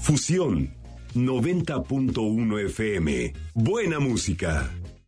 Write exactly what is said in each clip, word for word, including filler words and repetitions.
Fusión noventa punto uno F M. Buena música.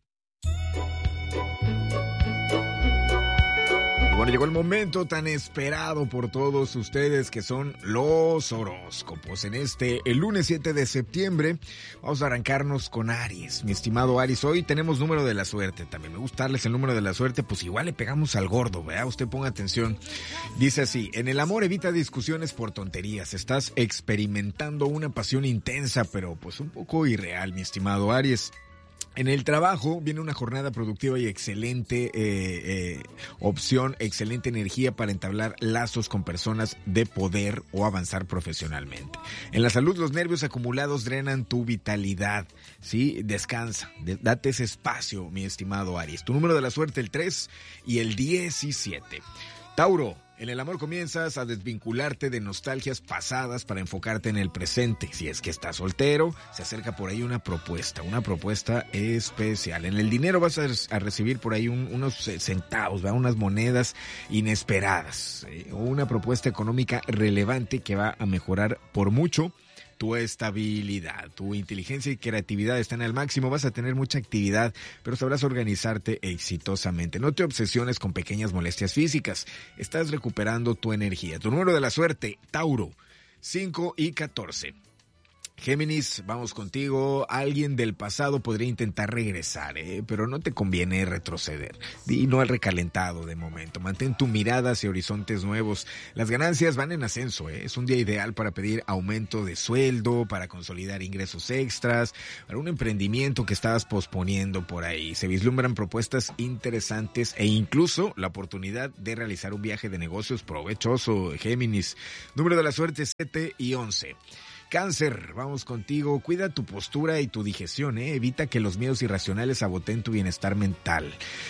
Bueno, llegó el momento tan esperado por todos ustedes que son los horóscopos. En este, el lunes siete de septiembre, vamos a arrancarnos con Aries. Mi estimado Aries, hoy tenemos número de la suerte. También me gusta darles el número de la suerte, pues igual le pegamos al gordo, ¿verdad? Usted ponga atención. Dice así: en el amor evita discusiones por tonterías. Estás experimentando una pasión intensa, pero pues un poco irreal, mi estimado Aries. En el trabajo viene una jornada productiva y excelente eh, eh, opción, excelente energía para entablar lazos con personas de poder o avanzar profesionalmente. En la salud, los nervios acumulados drenan tu vitalidad, ¿sí? Descansa, de, date ese espacio, mi estimado Aries. Tu número de la suerte, el tres y el diecisiete. Tauro. En el amor comienzas a desvincularte de nostalgias pasadas para enfocarte en el presente. Si es que estás soltero, se acerca por ahí una propuesta, una propuesta especial. En el dinero vas a, a recibir por ahí un, unos centavos, ¿verdad? Unas monedas inesperadas, ¿eh? O una propuesta económica relevante que va a mejorar por mucho tu estabilidad. Tu inteligencia y creatividad están al máximo, vas a tener mucha actividad, pero sabrás organizarte exitosamente. No te obsesiones con pequeñas molestias físicas, estás recuperando tu energía. Tu número de la suerte, Tauro, cinco y catorce. Géminis, vamos contigo. Alguien del pasado podría intentar regresar, ¿eh? Pero no te conviene retroceder. Y no al recalentado de momento. Mantén tu mirada hacia horizontes nuevos. Las ganancias van en ascenso, ¿eh? Es un día ideal para pedir aumento de sueldo, para consolidar ingresos extras, para un emprendimiento que estabas posponiendo por ahí. Se vislumbran propuestas interesantes e incluso la oportunidad de realizar un viaje de negocios provechoso, Géminis. Número de la suerte, siete y once. Cáncer, vamos contigo. Cuida tu postura y tu digestión, ¿eh? Evita que los miedos irracionales saboteen tu bienestar mental.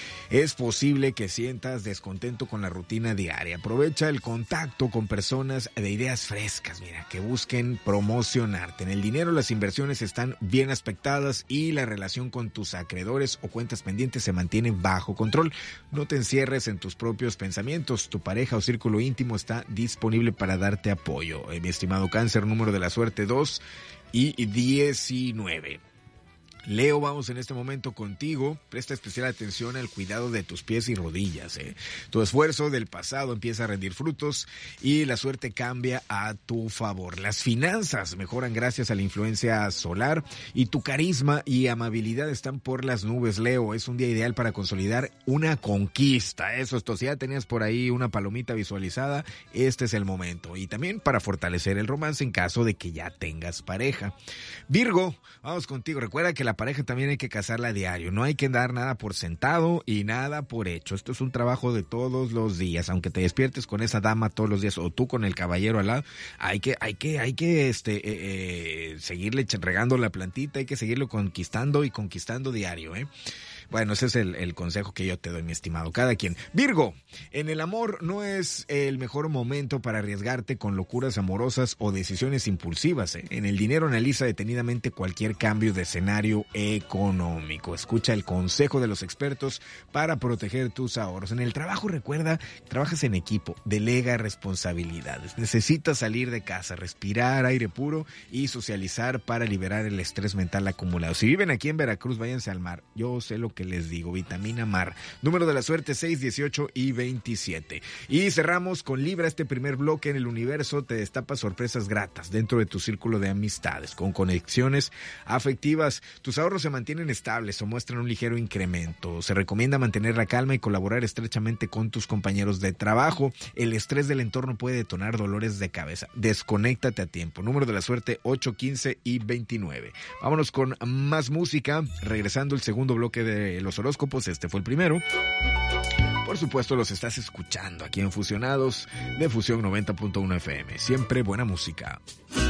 Es posible que sientas descontento con la rutina diaria. Aprovecha el contacto con personas de ideas frescas, mira, que busquen promocionarte. En el dinero, las inversiones están bien aspectadas y la relación con tus acreedores o cuentas pendientes se mantiene bajo control. No te encierres en tus propios pensamientos. Tu pareja o círculo íntimo está disponible para darte apoyo. Eh, mi estimado Cáncer, número de la suerte dos y diecinueve. Leo, vamos en este momento contigo. Presta especial atención al cuidado de tus pies y rodillas, ¿eh? Tu esfuerzo del pasado empieza a rendir frutos y la suerte cambia a tu favor. Las finanzas mejoran gracias a la influencia solar y tu carisma y amabilidad están por las nubes, Leo. Es un día ideal para consolidar una conquista. Eso, esto, si ya tenías por ahí una palomita visualizada, este es el momento. Y también para fortalecer el romance en caso de que ya tengas pareja. Virgo, vamos contigo. Recuerda que la pareja también hay que casarla a diario, no hay que dar nada por sentado y nada por hecho. Esto es un trabajo de todos los días, aunque te despiertes con esa dama todos los días o tú con el caballero al lado, hay que, hay que, hay que este, eh, eh, seguirle regando la plantita, hay que seguirlo conquistando y conquistando diario, ¿eh? Bueno, ese es el, el consejo que yo te doy, mi estimado. Cada quien. Virgo, en el amor no es el mejor momento para arriesgarte con locuras amorosas o decisiones impulsivas, ¿eh? En el dinero, analiza detenidamente cualquier cambio de escenario económico. Escucha el consejo de los expertos para proteger tus ahorros. En el trabajo, recuerda, trabajas en equipo, delega responsabilidades. Necesitas salir de casa, respirar aire puro y socializar para liberar el estrés mental acumulado. Si viven aquí en Veracruz, váyanse al mar. Yo sé lo que les digo, vitamina mar. Número de la suerte seis, dieciocho y veintisiete. Y cerramos con Libra. Este primer bloque en el universo te destapa sorpresas gratas dentro de tu círculo de amistades, con conexiones afectivas. Tus ahorros se mantienen estables o muestran un ligero incremento. Se recomienda mantener la calma y colaborar estrechamente con tus compañeros de trabajo. El estrés del entorno puede detonar dolores de cabeza. Desconéctate a tiempo. Número de la suerte ocho, quince y veintinueve. Vámonos con más música. Regresando el segundo bloque de los horóscopos, este fue el primero. Por supuesto, los estás escuchando aquí en Fusionados de Fusión noventa punto uno F M. Siempre buena música.